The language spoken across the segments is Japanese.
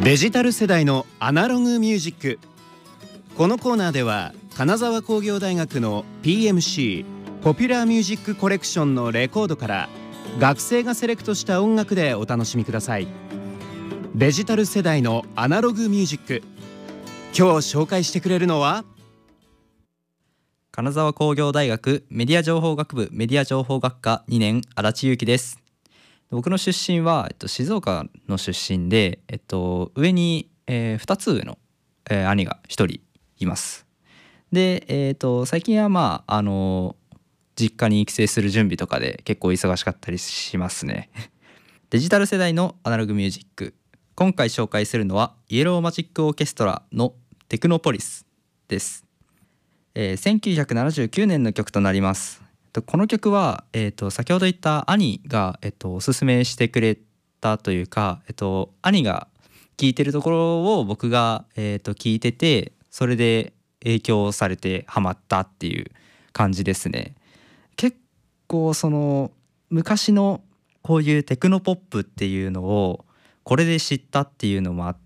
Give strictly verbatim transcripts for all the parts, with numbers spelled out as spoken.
デジタル世代のアナログミュージック。このコーナーでは金沢工業大学の ピーエムシー ポピュラーミュージックコレクションのレコードから学生がセレクトした音楽でお楽しみください。デジタル世代のアナログミュージック。今日紹介してくれるのは金沢工業大学メディア情報学部メディア情報学科にねん足立裕樹です。僕の出身は、えっと、静岡の出身で、えっと、上に、えー、ふたつ上の、えー、兄がひとりいます。で、えー、と最近はまああの実家に帰省する準備とかで結構忙しかったりしますね。デジタル世代のアナログミュージック。今回紹介するのはイエローマジックオーケストラのテクノポリスです。えー、せんきゅうひゃくななじゅうきゅうねんの曲となります。この曲は、えー、と先ほど言った兄が、えー、とおすすめしてくれたというか、えー、と兄が聴いてるところを僕が、えー、と聴いてて、それで影響されてハマったっていう感じですね。結構その昔のこういうテクノポップっていうのをこれで知ったっていうのもあって、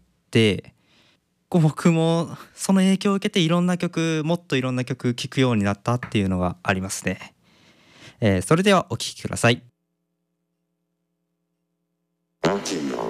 僕もその影響を受けていろんな曲もっといろんな曲聴くようになったっていうのがありますね。えー、それではお聴きください。 Baltimore